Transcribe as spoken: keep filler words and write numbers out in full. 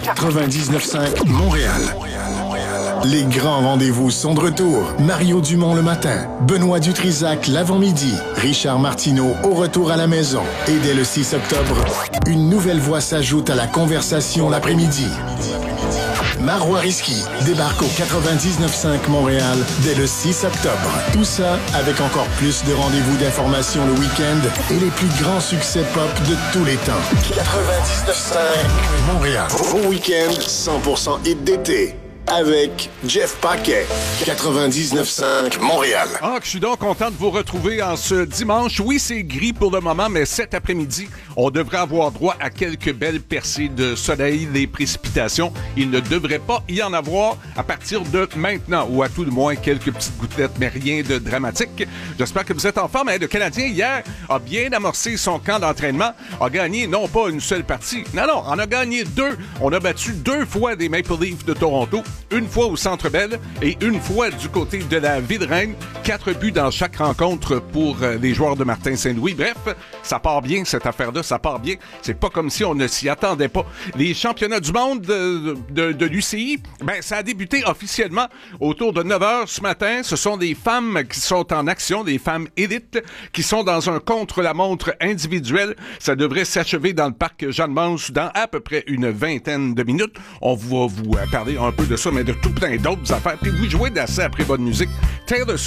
quatre-vingt-dix-neuf cinq Montréal. Les grands rendez-vous sont de retour. Mario Dumont le matin, Benoît Dutrisac l'avant-midi, Richard Martineau au retour à la maison. Et dès le six octobre, une nouvelle voix s'ajoute à la conversation l'après-midi. Marois Risky débarque au quatre-vingt-dix-neuf cinq Montréal dès le six octobre. Tout ça avec encore plus de rendez-vous d'information le week-end et les plus grands succès pop de tous les temps. quatre-vingt-dix-neuf cinq Montréal. Vos week-ends cent pour cent hit d'été. Avec Jeff Paquet, quatre-vingt-dix-neuf cinq Montréal. Ah, je suis donc content de vous retrouver en ce dimanche. Oui, c'est gris pour le moment, mais cet après-midi, on devrait avoir droit à quelques belles percées de soleil, des précipitations. Il ne devrait pas y en avoir à partir de maintenant, ou à tout le moins quelques petites gouttelettes, mais rien de dramatique. J'espère que vous êtes en forme. Le Canadien, hier, a bien amorcé son camp d'entraînement, a gagné non pas une seule partie, non, non, on a gagné deux. On a battu deux fois des Maple Leafs de Toronto. Une fois au Centre Bell et une fois du côté de la Ville-Reine. Quatre buts dans chaque rencontre pour les joueurs de Martin Saint-Louis. Bref, ça part bien, cette affaire-là, ça part bien. C'est pas comme si on ne s'y attendait pas. Les championnats du monde de, de, de l'U C I, ben, ça a débuté officiellement autour de neuf heures ce matin. Ce sont des femmes qui sont en action, des femmes élites, qui sont dans un contre-la-montre individuel. Ça devrait s'achever dans le parc Jeanne-Mance dans à peu près une vingtaine de minutes. On va vous parler un peu de ça, mais de tout plein d'autres affaires. Puis vous jouez d'assez après bonne musique. Taylor Swift